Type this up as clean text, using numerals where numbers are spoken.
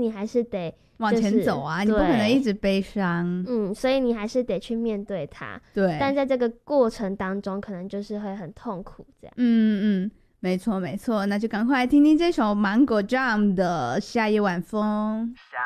你还是得往前走啊，你不可能一直悲伤。 所以你还是得去面对它。 对， 但在这个过程当中，可能就是会很痛苦这样。 没错没错，那就赶快来听听这首芒果 Jam 的夏夜晚风。